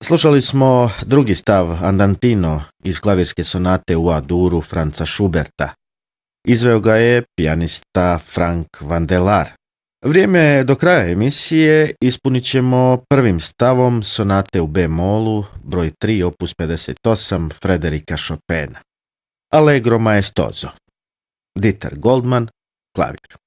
Slušali smo drugi stav Andantino iz klavirske sonate u A-duru Franza Schuberta. Izveo ga je pijanista Frank Vandeleur. Vrijeme do kraja emisije ispunit ćemo prvim stavom sonate u B-molu, broj 3, opus 58, Frederika Chopina. Allegro maestoso. Dieter Goldman, klavir.